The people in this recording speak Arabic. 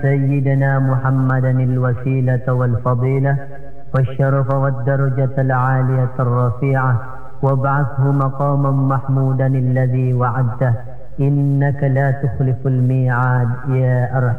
سيدنا محمدا الوسيلة والفضيلة والشرف والدرجة العالية الرفيعة، وابعثه مقاما محمودا الذي وعدته، إنك لا تخلف الميعاد يا أرحم